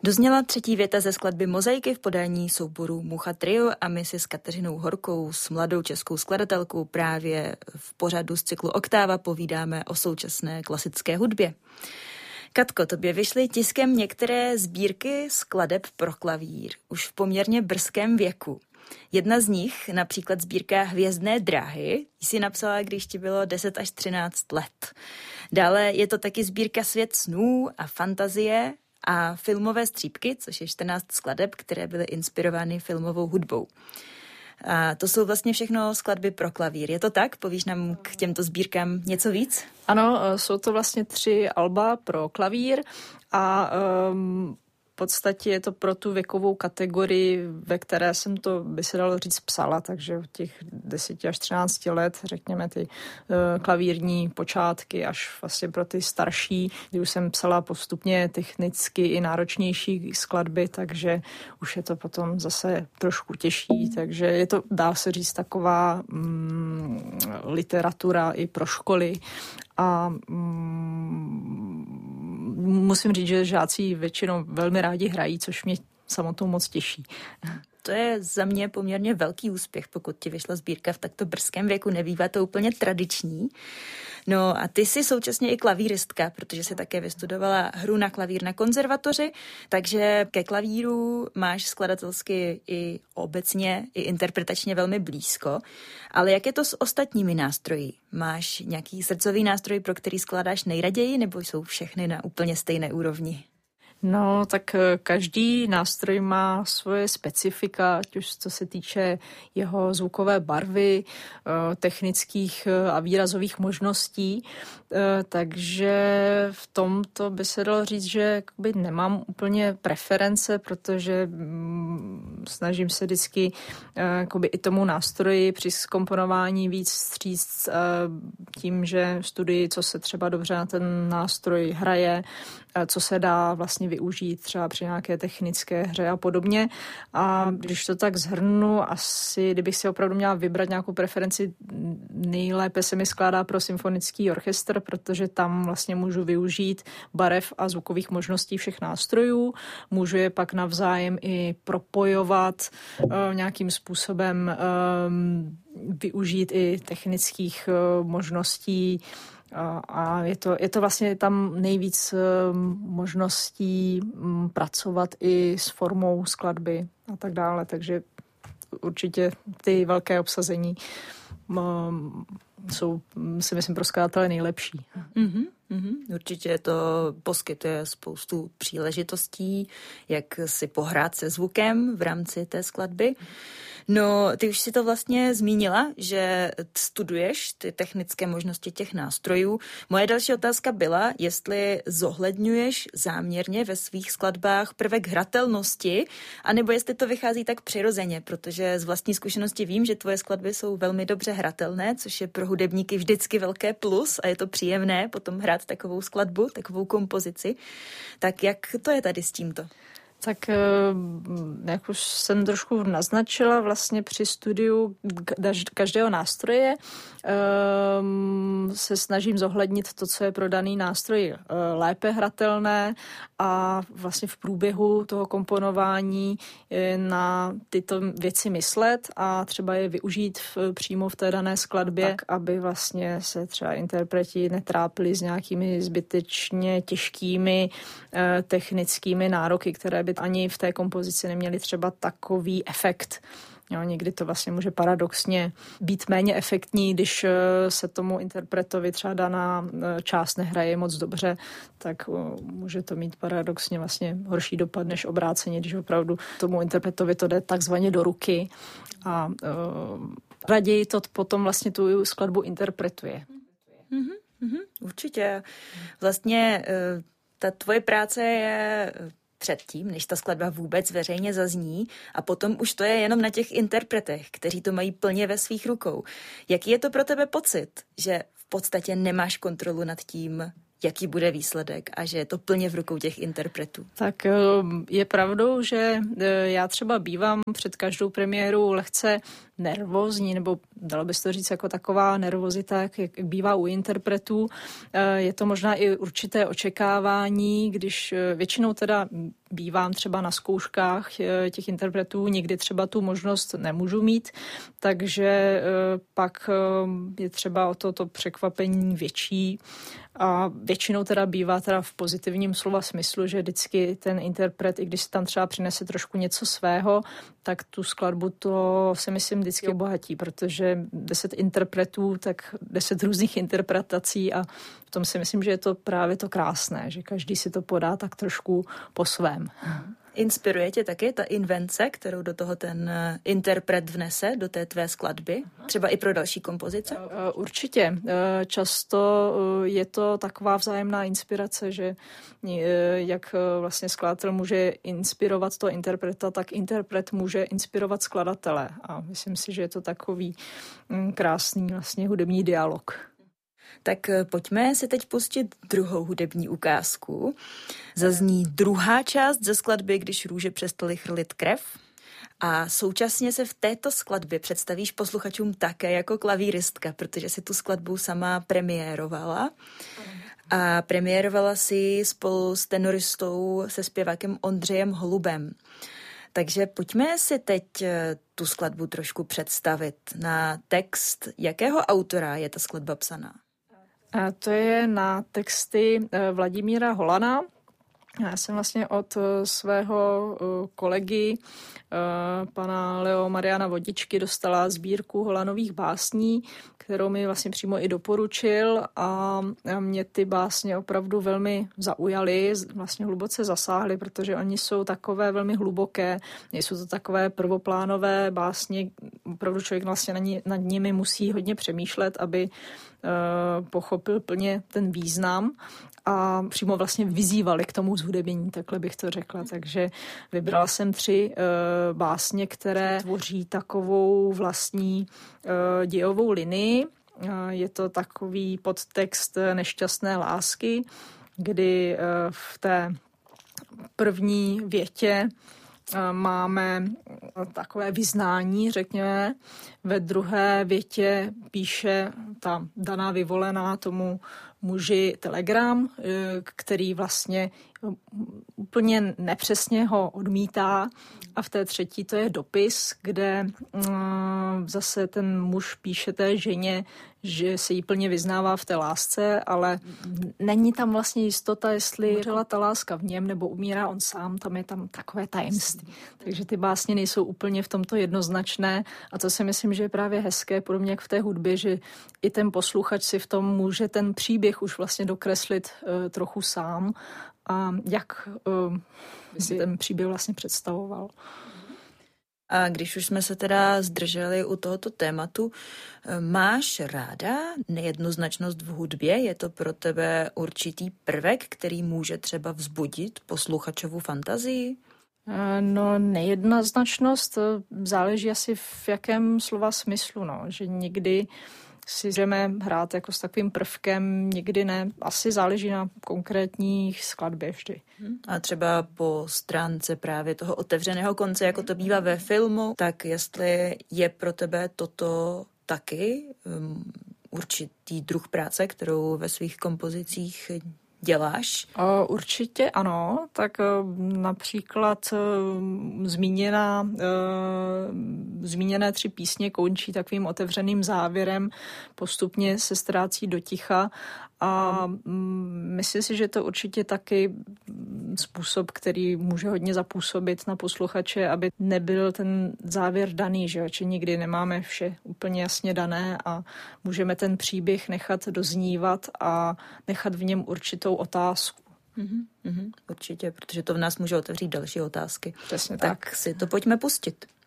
Dozněla třetí věta ze skladby Mozaiky v podání souboru Mucha Trio a my si s Kateřinou Horkou, s mladou českou skladatelkou, právě v pořadu z cyklu Oktáva povídáme o současné klasické hudbě. Katko, tobě vyšly tiskem některé sbírky skladeb pro klavír už v poměrně brzkém věku. Jedna z nich, například sbírka Hvězdné dráhy, jsi napsala, když ti bylo 10 až 13 let. Dále je to taky sbírka Svět snů a fantazie a filmové střípky, což je 14 skladeb, které byly inspirovány filmovou hudbou. A to jsou vlastně všechno skladby pro klavír. Je to tak? Povíš nám k těmto sbírkám něco víc? Ano, jsou to vlastně 3 alba pro klavír a v podstatě je to pro tu věkovou kategorii, ve které jsem to, by se dalo říct, psala, takže od těch 10 až 13 let, řekněme ty klavírní počátky, až vlastně pro ty starší, kdy už jsem psala postupně technicky i náročnější skladby, takže už je to potom zase trošku těžší, takže je to, dá se říct, taková literatura i pro školy. A musím říct, že žáci většinou velmi rádi hrají, což mě samotnou moc těší. To je za mě poměrně velký úspěch, pokud ti vyšla sbírka v takto brzkém věku, nebývá to úplně tradiční. No a ty jsi současně i klavíristka, protože jsi také vystudovala hru na klavír na konzervatoři, takže ke klavíru máš skladatelsky i obecně, i interpretačně velmi blízko. Ale jak je to s ostatními nástroji? Máš nějaký srdcový nástroj, pro který skládáš nejraději, nebo jsou všechny na úplně stejné úrovni? No, tak každý nástroj má svoje specifika, ať už co se týče jeho zvukové barvy, technických a výrazových možností, takže v tomto by se dalo říct, že nemám úplně preference, protože snažím se vždycky i tomu nástroji při zkomponování víc vstříct tím, že studuji, co se třeba dobře na ten nástroj hraje, co se dá vlastně využít třeba při nějaké technické hře a podobně. A když to tak shrnu, asi, kdybych si opravdu měla vybrat nějakou preferenci, nejlépe se mi skládá pro symfonický orchestr, protože tam vlastně můžu využít barev a zvukových možností všech nástrojů. Můžu je pak navzájem i propojovat nějakým způsobem, využít i technických možností. A je to vlastně tam nejvíc možností pracovat i s formou skladby a tak dále, takže určitě ty velké obsazení jsou, si myslím, pro skladatele nejlepší. Určitě to poskytuje spoustu příležitostí, jak si pohrát se zvukem v rámci té skladby. No, ty už si to vlastně zmínila, že studuješ ty technické možnosti těch nástrojů. Moje další otázka byla, jestli zohledňuješ záměrně ve svých skladbách prvek hratelnosti, anebo jestli to vychází tak přirozeně, protože z vlastní zkušenosti vím, že tvoje skladby jsou velmi dobře hratelné, což je pro hudebníky vždycky velké plus a je to příjemné potom hrát takovou skladbu, takovou kompozici. Tak jak to je tady s tímto? Tak jak už jsem trošku naznačila vlastně při studiu každého nástroje, se snažím zohlednit to, co je pro daný nástroj lépe hratelné a vlastně v průběhu toho komponování na tyto věci myslet a třeba je využít přímo v té dané skladbě, tak aby vlastně se třeba interpreti netrápili s nějakými zbytečně těžkými technickými nároky, které by ani v té kompozici neměly třeba takový efekt. Jo, někdy to vlastně může paradoxně být méně efektní, když se tomu interpretovi třeba daná část nehraje moc dobře, tak může to mít paradoxně vlastně horší dopad než obráceně, když opravdu tomu interpretovi to jde takzvaně do ruky a raději to potom vlastně tu skladbu interpretuje. Určitě. Vlastně ta tvoje práce je předtím, než ta skladba vůbec veřejně zazní a potom už to je jenom na těch interpretech, kteří to mají plně ve svých rukou. Jaký je to pro tebe pocit, že v podstatě nemáš kontrolu nad tím, jaký bude výsledek a že je to plně v rukou těch interpretů. Tak je pravdou, že já třeba bývám před každou premiérou lehce nervózní, nebo dalo by se to říct jako taková nervozita, jak bývá u interpretů. Je to možná i určité očekávání, když většinou teda bývám třeba na zkouškách těch interpretů, někdy třeba tu možnost nemůžu mít, takže pak je třeba o to překvapení větší. A většinou teda bývá teda v pozitivním slova smyslu, že vždycky ten interpret, i když si tam třeba přinese trošku něco svého, tak tu skladbu to si myslím vždycky obohatí, protože 10 interpretů, tak 10 různých interpretací a v tom si myslím, že je to právě to krásné, že každý si to podá tak trošku po svém. Inspiruje tě taky ta invence, kterou do toho ten interpret vnese, do té tvé skladby? Třeba i pro další kompozice? Určitě. Často je to taková vzájemná inspirace, že jak vlastně skladatel může inspirovat toho interpreta, tak interpret může inspirovat skladatele. A myslím si, že je to takový krásný vlastně hudební dialog. Tak pojďme si teď pustit druhou hudební ukázku. Zazní druhá část ze skladby Když růže přestaly chrlit krev. A současně se v této skladbě představíš posluchačům také jako klavíristka, protože si tu skladbu sama premiérovala. A premiérovala si spolu s tenoristou, se zpěvákem Ondřejem Holubem. Takže pojďme si teď tu skladbu trošku představit na text. Jakého autora je ta skladba psaná? A to je na texty Vladimíra Holana. Já jsem vlastně od svého kolegy, pana Leo Mariana Vodičky, dostala sbírku Holanových básní, kterou mi vlastně přímo i doporučil a mě ty básně opravdu velmi zaujaly, vlastně hluboce zasáhly, protože oni jsou takové velmi hluboké, nejsou to takové prvoplánové básně, opravdu člověk vlastně nad nimi musí hodně přemýšlet, aby pochopil plně ten význam a přímo vlastně vyzývali k tomu zhudebnění, takhle bych to řekla. Takže vybrala jsem 3 básně, které tvoří takovou vlastní dějovou linii. Je to takový podtext nešťastné lásky, kdy v té první větě máme takové vyznání, řekněme. Ve druhé větě píše ta daná vyvolená tomu muži telegram, který vlastně úplně nepřesně ho odmítá. A v té třetí to je dopis, kde zase ten muž píše té ženě, že se jí plně vyznává v té lásce, ale není tam vlastně jistota, jestli umřela ta láska v něm, nebo umírá on sám, tam je tam takové tajemství. Takže ty básně nejsou úplně v tomto jednoznačné a to si myslím, že je právě hezké, podobně jak v té hudbě, že i ten posluchač si v tom může ten příběh už vlastně dokreslit trochu sám a jak si ten příběh vlastně představoval. A když už jsme se teda zdrželi u tohoto tématu, máš ráda nejednoznačnost v hudbě? Je to pro tebe určitý prvek, který může třeba vzbudit posluchačovu fantazii? No, nejednoznačnost záleží asi v jakém slova smyslu, no, že někdy si můžeme hrát jako s takovým prvkem, někdy ne. Asi záleží na konkrétních skladbě vždy. A třeba po stránce právě toho otevřeného konce, jako to bývá ve filmu, tak jestli je pro tebe toto taky určitý druh práce, kterou ve svých kompozicích děláš? Určitě ano, tak například zmíněné 3 písně končí takovým otevřeným závěrem, postupně se ztrácí do ticha a myslím si, že to určitě taky způsob, který může hodně zapůsobit na posluchače, aby nebyl ten závěr daný, že nikdy nemáme vše úplně jasně dané a můžeme ten příběh nechat doznívat a nechat v něm určitou otázku. Určitě, protože to v nás může otevřít další otázky. Přesně tak si to pojďme pustit.